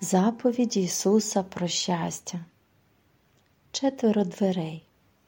Заповіді Ісуса про щастя. 4 дверей.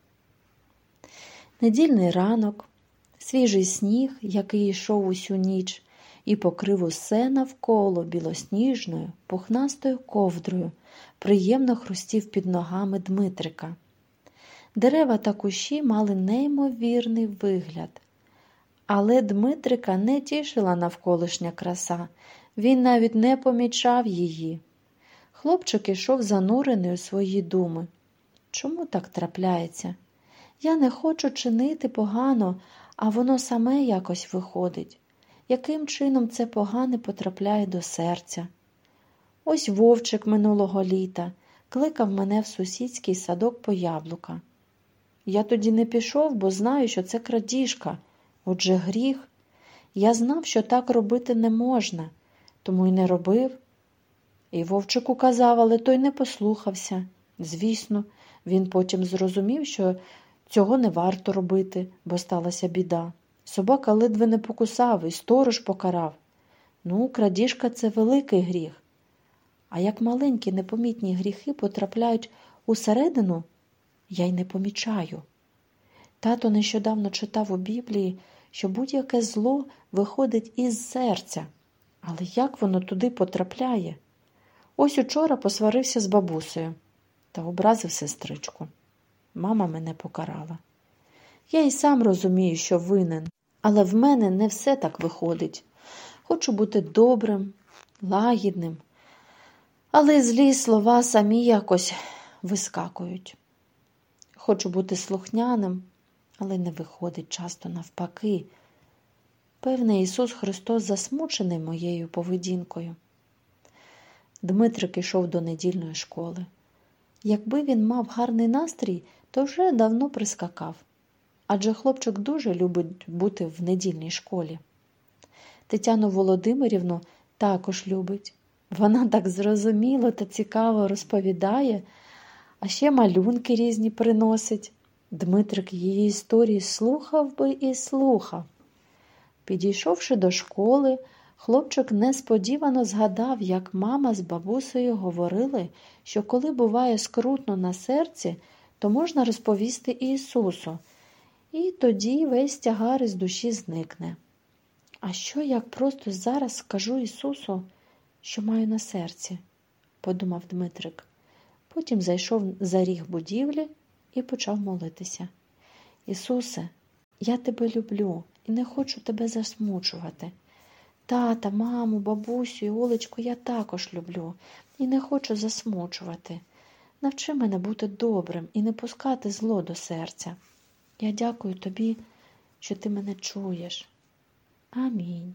Недільний ранок, свіжий сніг, який йшов усю ніч, і покрив усе навколо білосніжною, пухнастою ковдрою, приємно хрустів під ногами Дмитрика. Дерева та кущі мали неймовірний вигляд. Але Дмитрика не тішила навколишня краса, він навіть не помічав її. Хлопчик ішов занурений у свої думи. Чому так трапляється? Я не хочу чинити погано, а воно саме якось виходить. Яким чином це погане потрапляє до серця? Ось вовчик минулого літа кликав мене в сусідський садок по яблука. Я тоді не пішов, бо знаю, що це крадіжка. Отже, гріх. Я знав, що так робити не можна, тому й не робив. І вовчику казав, але той не послухався. Звісно, він потім зрозумів, що цього не варто робити, бо сталася біда. Собака ледве не покусав і сторож покарав. Крадіжка – це великий гріх. А як маленькі непомітні гріхи потрапляють усередину, я й не помічаю. Тато нещодавно читав у Біблії, що будь-яке зло виходить із серця. Але як воно туди потрапляє? Ось учора посварився з бабусею та образив сестричку. Мама мене покарала. Я й сам розумію, що винен, але в мене не все так виходить. Хочу бути добрим, лагідним, але злі слова самі якось вискакують. Хочу бути слухняним, але не виходить часто навпаки. Певне, Ісус Христос засмучений моєю поведінкою. Дмитрик ішов до недільної школи. Якби він мав гарний настрій, то вже давно прискакав. Адже хлопчик дуже любить бути в недільній школі. Тетяну Володимирівну також любить. Вона так зрозуміло та цікаво розповідає, а ще малюнки різні приносить. Дмитрик її історії слухав би і слухав. Підійшовши до школи, хлопчик несподівано згадав, як мама з бабусею говорили, що коли буває скрутно на серці, то можна розповісти Ісусу, і тоді весь тягар із душі зникне. А що, як просто зараз скажу Ісусу, що маю на серці? Подумав Дмитрик. Потім зайшов за ріг будівлі і почав молитися. Ісусе, я тебе люблю і не хочу тебе засмучувати. Тата, маму, бабусю і Олечку я також люблю і не хочу засмучувати. Навчи мене бути добрим і не пускати зло до серця. Я дякую тобі, що ти мене чуєш. Амінь.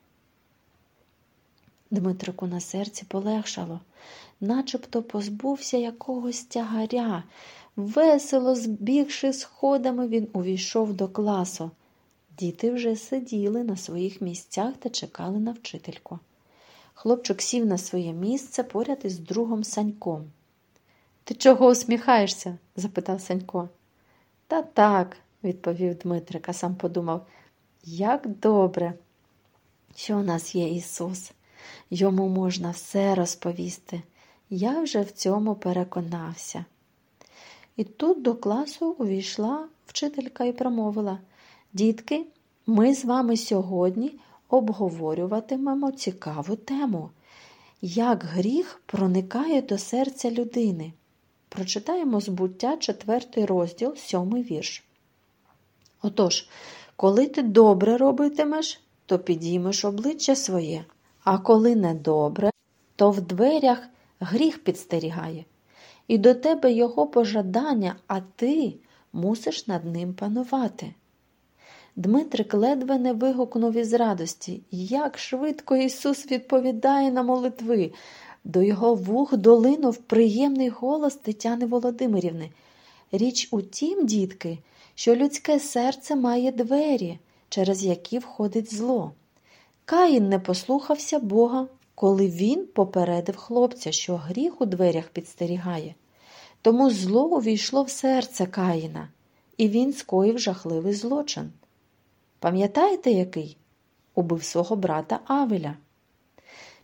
Дмитрику на серці полегшало, начебто позбувся якогось тягаря. Весело збігши сходами, він увійшов до класу. Діти вже сиділи на своїх місцях та чекали на вчительку. Хлопчик сів на своє місце поряд із другом Саньком. «Ти чого усміхаєшся?» – запитав Санько. «Та так», – відповів Дмитрик, а сам подумав, як добре, що у нас є Ісус. Йому можна все розповісти. Я вже в цьому переконався. І тут до класу увійшла вчителька і промовила: «Дітки, ми з вами сьогодні обговорюватимемо цікаву тему. Як гріх проникає до серця людини?» Прочитаємо з Буття 4 розділ, 7 вірш. «Отож, коли ти добре робитимеш, то підіймеш обличчя своє, а коли недобре, то в дверях гріх підстерігає. І до тебе його пожадання, а ти мусиш над ним панувати». Дмитрик ледве не вигукнув із радості, як швидко Ісус відповідає на молитви. До його вух долинув приємний голос Тетяни Володимирівни. Річ у тім, дітки, що людське серце має двері, через які входить зло. Каїн не послухався Бога, коли він попередив хлопця, що гріх у дверях підстерігає. Тому зло увійшло в серце Каїна, і він скоїв жахливий злочин. Пам'ятаєте, який? Убив свого брата Авеля.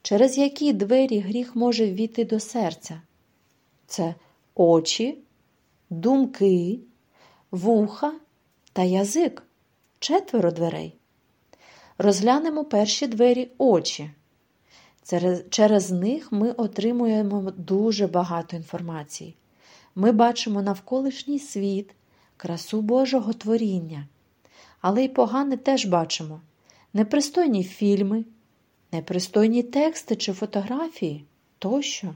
Через які двері гріх може ввійти до серця? Це очі, думки, вуха та язик. 4 дверей. Розглянемо перші двері – очі. Через них ми отримуємо дуже багато інформації. Ми бачимо навколишній світ, красу Божого творіння. Але й погане теж бачимо. Непристойні фільми, непристойні тексти чи фотографії тощо.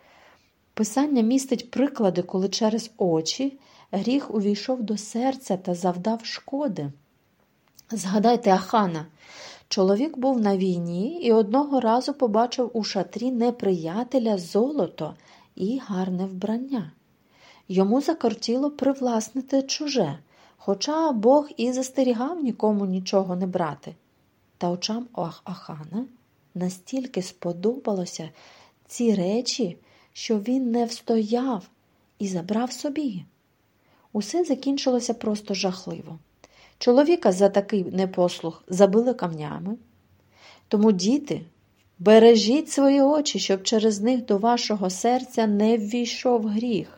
Писання містить приклади, коли через очі гріх увійшов до серця та завдав шкоди. Згадайте Ахана. Чоловік був на війні і одного разу побачив у шатрі неприятеля золото і гарне вбрання. Йому закортіло привласнити чуже, хоча Бог і застерігав нікому нічого не брати. Та очам Ахана настільки сподобалося ці речі, що він не встояв і забрав собі. Усе закінчилося просто жахливо. Чоловіка за такий непослух забили камнями. Тому, діти, бережіть свої очі, щоб через них до вашого серця не ввійшов гріх.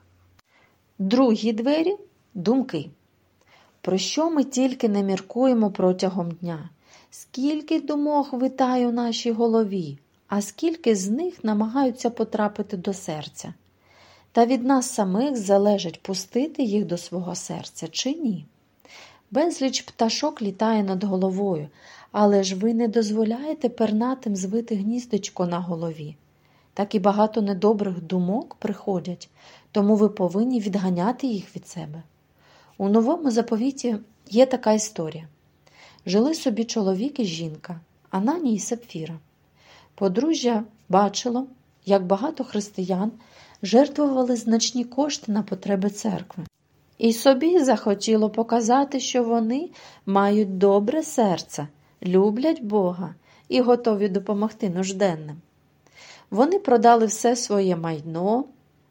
Другі двері – думки. Про що ми тільки не міркуємо протягом дня? Скільки думок витає у нашій голові, а скільки з них намагаються потрапити до серця? Та від нас самих залежить пустити їх до свого серця чи ні. Безліч пташок літає над головою, але ж ви не дозволяєте пернатим звити гніздечко на голові. Так і багато недобрих думок приходять, тому ви повинні відганяти їх від себе. У Новому Заповіті є така історія. Жили собі чоловік і жінка, Ананій і Сапфіра. Подружжя бачило, як багато християн жертвували значні кошти на потреби церкви. І собі захотіло показати, що вони мають добре серце, люблять Бога і готові допомогти нужденним. Вони продали все своє майно,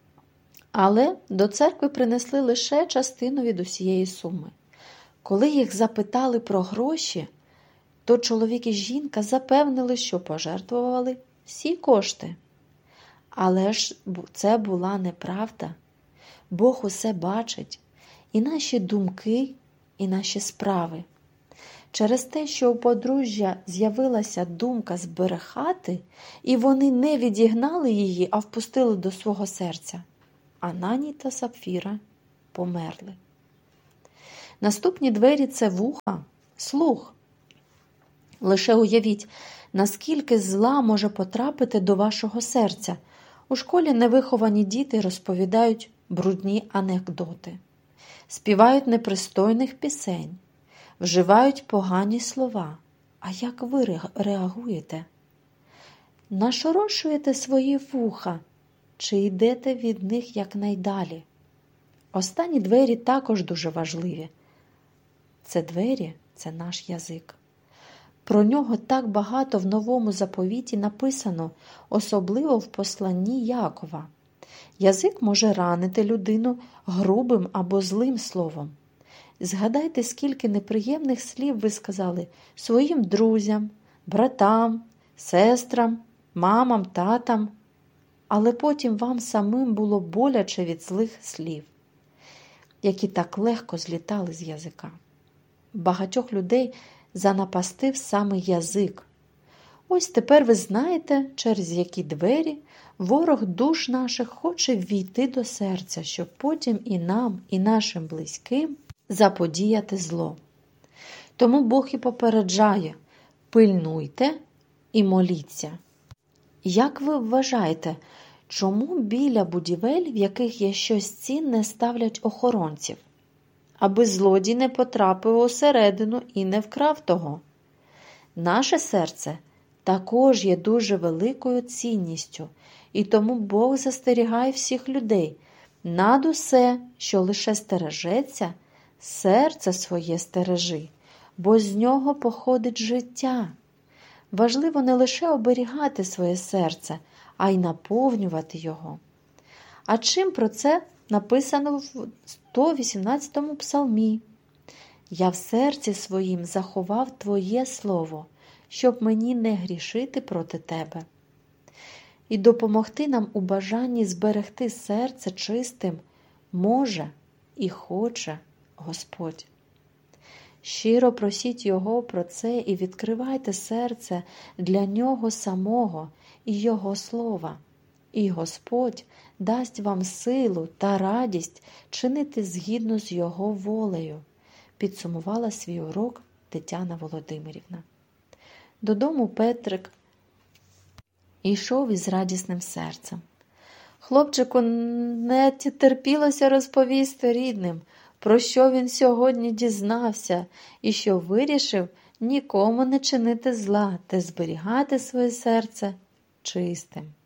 але до церкви принесли лише частину від усієї суми. Коли їх запитали про гроші, то чоловік і жінка запевнили, що пожертвували всі кошти. Але ж це була неправда. Бог усе бачить, і наші думки, і наші справи. Через те, що у подружжя з'явилася думка збрехати, і вони не відігнали її, а впустили до свого серця, Ананій та Сапфіра померли. Наступні двері – це вуха, слух. Лише уявіть, наскільки зла може потрапити до вашого серця. У школі невиховані діти розповідають брудні анекдоти, співають непристойних пісень, вживають погані слова. А як ви реагуєте? Нашорошуєте свої вуха чи йдете від них якнайдалі? Останні двері також дуже важливі. Це двері – це наш язик. Про нього так багато в Новому Заповіті написано, особливо в посланні Якова. Язик може ранити людину грубим або злим словом. Згадайте, скільки неприємних слів ви сказали своїм друзям, братам, сестрам, мамам, татам, але потім вам самим було боляче від злих слів, які так легко злітали з язика. Багатьох людей занапастив саме язик. Ось тепер ви знаєте, через які двері ворог душ наших хоче ввійти до серця, щоб потім і нам, і нашим близьким заподіяти зло. Тому Бог і попереджає: пильнуйте і моліться. Як ви вважаєте, чому біля будівель, в яких є щось цінне, ставлять охоронців? Аби злодій не потрапив усередину і не вкрав того. Наше серце також є дуже великою цінністю, і тому Бог застерігає всіх людей: над усе, що лише стережеться, серце своє стережи, бо з нього походить життя. Важливо не лише оберігати своє серце, а й наповнювати його. А чим про це написано в 118-му псалмі? «Я в серці своїм заховав Твоє слово, щоб мені не грішити проти Тебе». І допомогти нам у бажанні зберегти серце чистим може і хоче Господь. Щиро просіть Його про це і відкривайте серце для Нього самого і Його слова. І Господь дасть вам силу та радість чинити згідно з Його волею, підсумувала свій урок Тетяна Володимирівна. Додому Петрик йшов із радісним серцем. Хлопчику не терпілося розповісти рідним, про що він сьогодні дізнався і що вирішив нікому не чинити зла та зберігати своє серце чистим.